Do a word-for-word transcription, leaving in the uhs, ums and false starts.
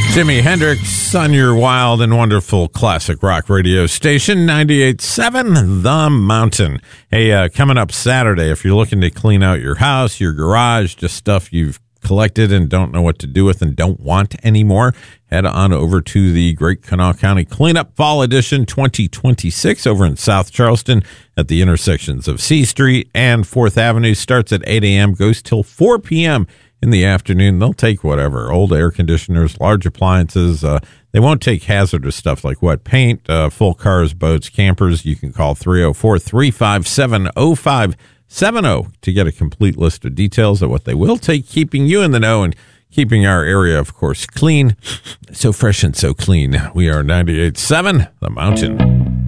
Jimi Hendrix on your wild and wonderful classic rock radio station, ninety-eight point seven The Mountain. Hey, uh, coming up Saturday, if you're looking to clean out your house, your garage, just stuff you've collected and don't know what to do with and don't want anymore, head on over to the Great Kanawha County Cleanup Fall Edition twenty twenty-six over in South Charleston at the intersections of C Street and fourth Avenue. Starts at eight a.m., goes till four p.m. in the afternoon. They'll take whatever, old air conditioners, large appliances. Uh, they won't take hazardous stuff like wet paint, uh, full cars, boats, campers. You can call three oh four, three five seven, oh five seven oh to get a complete list of details of what they will take, keeping you in the know and keeping our area, of course, clean. So fresh and so clean. We are ninety-eight point seven The Mountain.